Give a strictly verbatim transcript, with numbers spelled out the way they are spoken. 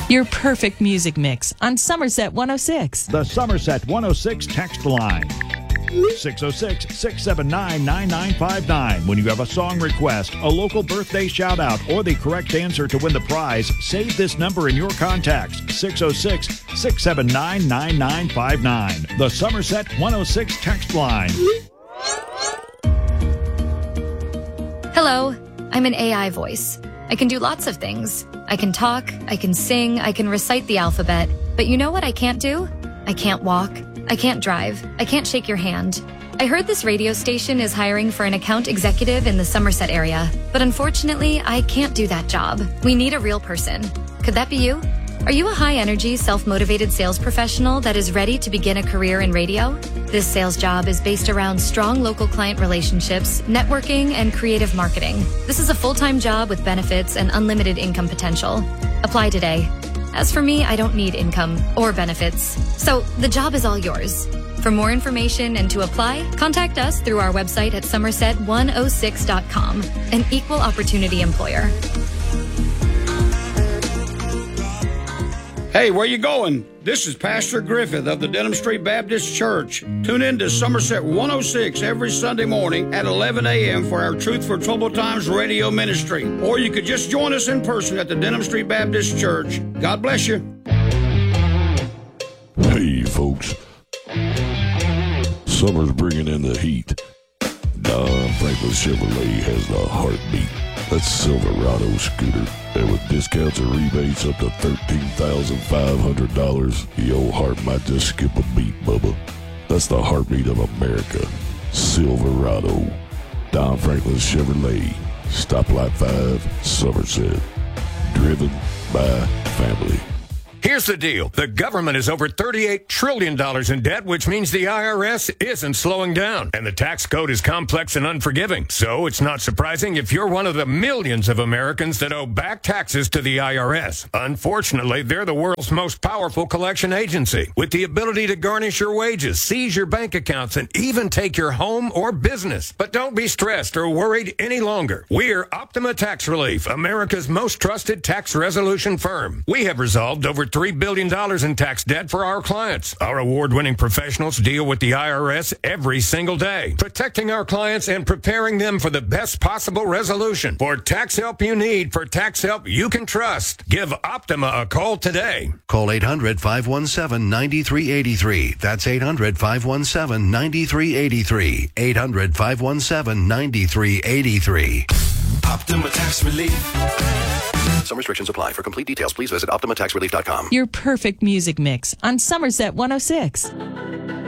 Your perfect music mix on Somerset one oh six. The Somerset one oh six text line. six oh six, six seven nine, nine nine five nine. When you have a song request, a local birthday shout out, or the correct answer to win the prize, save this number in your contacts. six oh six, six seven nine, nine nine five nine. The Somerset one oh six text line. Hello, I'm an A I voice. I can do lots of things. I can talk, I can sing, I can recite the alphabet. But you know what I can't do? I can't walk. I can't drive. I can't shake your hand. I heard this radio station is hiring for an account executive in the Somerset area, but unfortunately, I can't do that job. We need a real person. Could that be you? Are you a high-energy, self-motivated sales professional that is ready to begin a career in radio? This sales job is based around strong local client relationships, networking, and creative marketing. This is a full-time job with benefits and unlimited income potential. Apply today. As for me, I don't need income or benefits. So the job is all yours. For more information and to apply, contact us through our website at somerset one oh six dot com, an equal opportunity employer. Hey, where you going? This is Pastor Griffith of the Denham Street Baptist Church. Tune in to Somerset one oh six every Sunday morning at eleven a.m. for our Truth for Troubled Times radio ministry. Or you could just join us in person at the Denham Street Baptist Church. God bless you. Hey, folks. Summer's bringing in the heat. Don Franklin Chevrolet has the heartbeat. That's Silverado scooter. And with discounts and rebates up to thirteen thousand five hundred dollars, your heart might just skip a beat, Bubba. That's the heartbeat of America. Silverado. Don Franklin Chevrolet. Stoplight five, Somerset. Driven by family. Here's the deal. The government is over thirty-eight trillion dollars in debt, which means the I R S isn't slowing down. And the tax code is complex and unforgiving. So it's not surprising if you're one of the millions of Americans that owe back taxes to the I R S. Unfortunately, they're the world's most powerful collection agency, with the ability to garnish your wages, seize your bank accounts, and even take your home or business. But don't be stressed or worried any longer. We're Optima Tax Relief, America's most trusted tax resolution firm. We have resolved over three billion dollars in tax debt for our clients. Our award-winning professionals deal with the I R S every single day, protecting our clients and preparing them for the best possible resolution. For tax help you need, for tax help you can trust, give Optima a call today. Call eight hundred, five one seven, nine three eight three. That's eight hundred, five one seven, nine three eight three. eight hundred, five one seven, nine three eight three. Optima Tax Relief. Some restrictions apply. For complete details, please visit optima tax relief dot com. Your perfect music mix on Somerset one oh six.